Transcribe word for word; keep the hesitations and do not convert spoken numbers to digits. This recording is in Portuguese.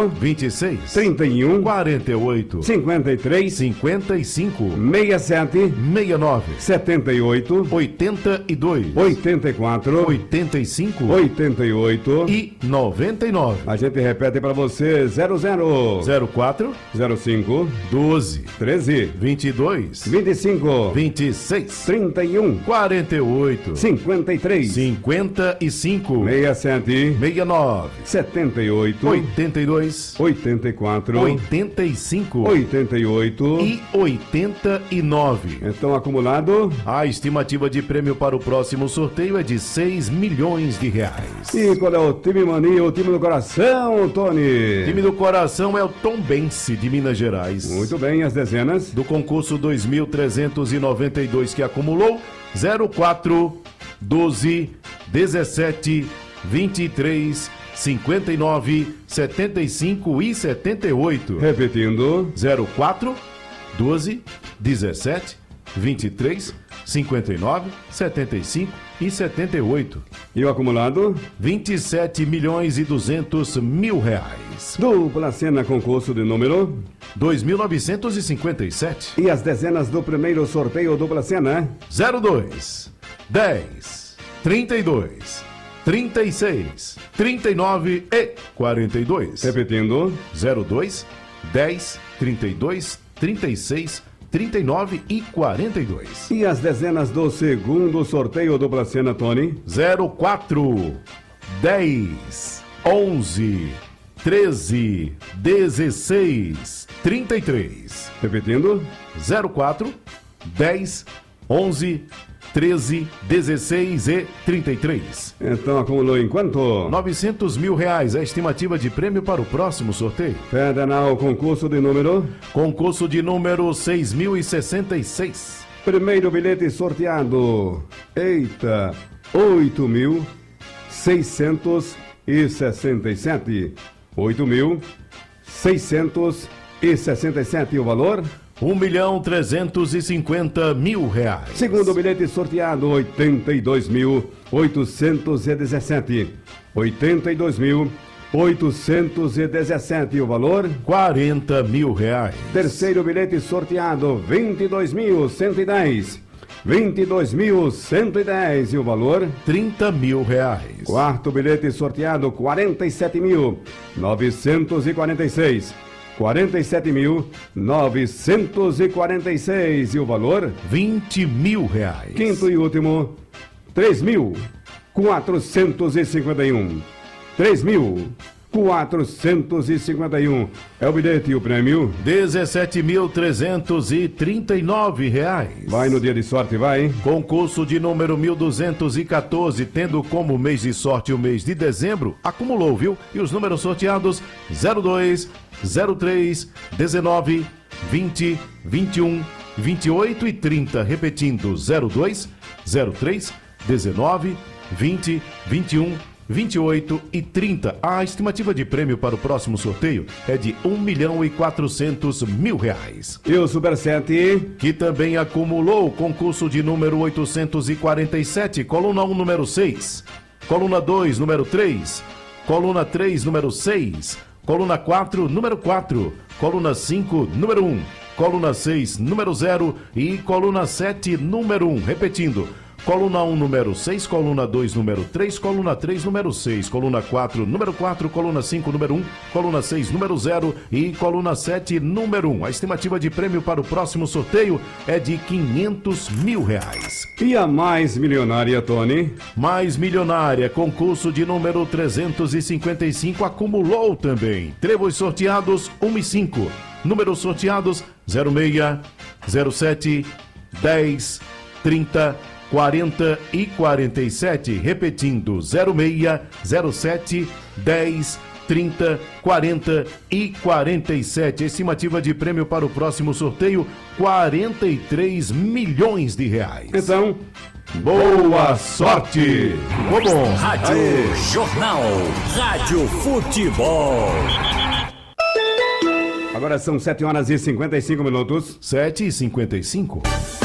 quatro, vinte e seis, trinta e um, quarenta e oito, cinquenta e três, cinquenta e cinco, sessenta e sete, sessenta e nove, setenta e oito, oitenta e dois, oitenta e quatro, oitenta e cinco, oitenta e oito e noventa e nove. A gente repete para você: zero zero, zero quatro, zero cinco, doze, treze, vinte e dois, vinte e cinco, vinte e seis, trinta e um, quarenta e oito, cinquenta e três, cinquenta e cinco, sessenta e sete, sessenta e nove, setenta e oito, oitenta e dois, oitenta e quatro, oitenta e cinco oitenta e oito e oitenta e nove. Então, acumulado. A estimativa de prêmio para o próximo sorteio é de seis milhões de reais. E qual é o time mania, o time do coração, Tony? O time do coração é o Tombense de Minas Gerais. Muito bem, as dezenas. Do concurso dois mil trezentos e noventa e dois que acumulou zero quatro, doze, dezessete, vinte e três, cinquenta e nove, setenta e cinco e setenta e oito. Repetindo. zero quatro, doze, dezessete, vinte e três, cinquenta e nove, setenta e cinco e setenta e oito. E o acumulado? vinte e sete milhões e duzentos mil reais. Dupla cena, concurso de número dois mil novecentos e cinquenta e sete. E as dezenas do primeiro sorteio dupla cena? zero dois, dez, trinta e dois, trinta e seis, trinta e nove e quarenta e dois. Repetindo. zero dois, dez, trinta e dois, trinta e seis, trinta e nove e quarenta e dois. E as dezenas do segundo sorteio dupla cena, Tony? zero quatro, dez, onze, treze, dezesseis, trinta e três. Repetindo. zero quatro, dez, onze, treze, dezesseis e trinta e três. Então acumulou em quanto? novecentos mil reais, a estimativa de prêmio para o próximo sorteio. Federal, concurso de número? Concurso de número seis mil e sessenta e seis. Primeiro bilhete sorteado. Eita, oito mil seiscentos e sessenta e sete. oito mil seiscentos e sessenta e sete. O valor? um milhão trezentos e cinquenta mil reais. Segundo bilhete sorteado, oitenta e dois mil oitocentos e dezessete. oitenta e dois mil oitocentos e dezessete. O valor? quarenta mil reais. Terceiro bilhete sorteado, vinte e dois mil cento e dez. vinte e dois mil cento e dez. E o valor? trinta mil reais. Quarto bilhete sorteado, quarenta e sete mil novecentos e quarenta e seis. quarenta e sete mil novecentos e quarenta e seis. E o valor? vinte mil reais. Quinto e último, três mil quatrocentos e cinquenta e um. três mil quatrocentos e cinquenta e um. É o bilhete e o prêmio? dezessete mil trezentos e trinta e nove reais. Vai no dia de sorte, vai. Concurso de número mil duzentos e quatorze, tendo como mês de sorte o mês de dezembro, acumulou, viu? E os números sorteados: zero dois, zero três, dezenove, vinte, vinte e um, vinte e oito e trinta. Repetindo: zero dois, zero três, dezenove, vinte, vinte e um, vinte e oito e trinta. A estimativa de prêmio para o próximo sorteio é de um milhão e quatrocentos mil reais. E o Super sete? Que também acumulou o concurso de número oitocentos e quarenta e sete, coluna um, número seis, coluna dois, número três, coluna três, número seis, coluna quatro, número quatro, coluna cinco, número um, coluna seis, número zero e coluna sete, número um. Repetindo: coluna um, número seis, coluna dois, número três, coluna três, número seis, coluna quatro, número quatro, coluna cinco, número um, coluna seis, número zero e coluna sete, número um. A estimativa de prêmio para o próximo sorteio é de quinhentos mil reais. E a mais milionária, Tony? Mais milionária, concurso de número trezentos e cinquenta e cinco, acumulou também. Trevos sorteados um e cinco. Números sorteados zero seis, zero sete, dez, trinta, quarenta e quarenta e sete. Repetindo: zero seis, zero sete, dez, trinta, quarenta e quarenta e sete. Estimativa de prêmio para o próximo sorteio: quarenta e três milhões de reais. Então, boa sorte! Ficou bom. Rádio Aê. Jornal. Rádio Futebol. Agora são sete horas e cinquenta e cinco minutos. sete e cinquenta e cinco.